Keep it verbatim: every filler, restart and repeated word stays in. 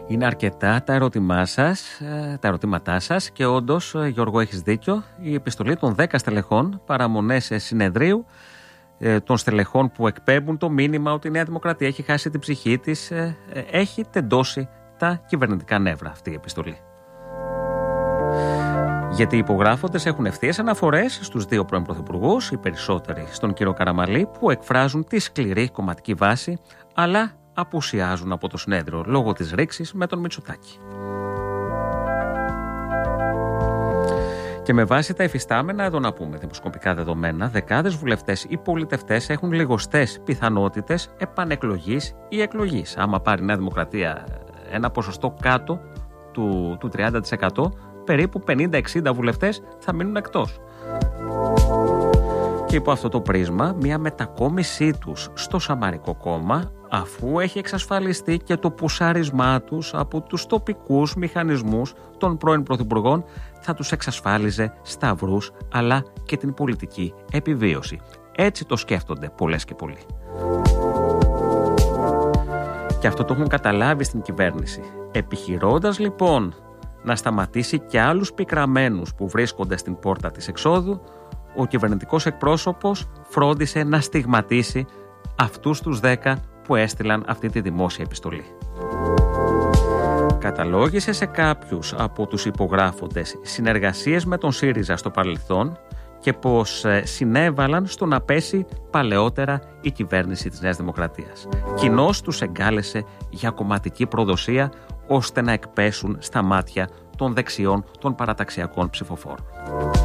Είναι αρκετά τα ερωτημά σας, τα ερωτήματά σας και όντως, Γιώργο, έχεις δίκιο. Η επιστολή των δέκα στελεχών παραμονές συνεδρίου, των στελεχών που εκπέμπουν το μήνυμα ότι η Νέα Δημοκρατία έχει χάσει την ψυχή της, έχει τεντώσει τα κυβερνητικά νεύρα αυτή η επιστολή. Γιατί οι υπογράφοντες έχουν ευθείες αναφορές στους δύο πρώην πρωθυπουργούς, οι περισσότεροι στον κύριο Καραμανλή, που εκφράζουν τη σκληρή κομματική βάση, αλλά απουσιάζουν από το συνέδριο λόγω της ρήξης με τον Μητσοτάκη. Και με βάση τα εφιστάμενα, εδώ να πούμε δημοσκοπικά δεδομένα, δεκάδες βουλευτές ή πολιτευτές έχουν λιγοστές πιθανότητες επανεκλογής ή εκλογής. Άμα πάρει η Νέα Δημοκρατία ένα ποσοστό κάτω του, του τριάντα τοις εκατό, περίπου πενήντα εξήντα βουλευτές θα μείνουν εκτός. Και υπό αυτό το πρίσμα, μια μετακόμισή τους στο Σαμαρικό κόμμα, αφού έχει εξασφαλιστεί και το πουσάρισμά τους από τους τοπικούς μηχανισμούς των πρώην πρωθυπουργών, θα τους εξασφάλιζε σταυρούς αλλά και την πολιτική επιβίωση. Έτσι το σκέφτονται πολλές και πολλοί. Και αυτό το έχουν καταλάβει στην κυβέρνηση. Επιχειρώντας λοιπόν να σταματήσει και άλλους πικραμένους που βρίσκονται στην πόρτα της εξόδου, ο κυβερνητικός εκπρόσωπος φρόντισε να στιγματίσει αυτούς τους δέκα που έστειλαν αυτή τη δημόσια επιστολή. Καταλόγισε σε κάποιους από τους υπογράφοντες συνεργασίες με τον ΣΥΡΙΖΑ στο παρελθόν και πως συνέβαλαν στο να πέσει παλαιότερα η κυβέρνηση της Νέας Δημοκρατίας. Κοινώς τους εγκάλεσε για κομματική προδοσία, ώστε να εκπέσουν στα μάτια των δεξιών των παραταξιακών ψηφοφόρων.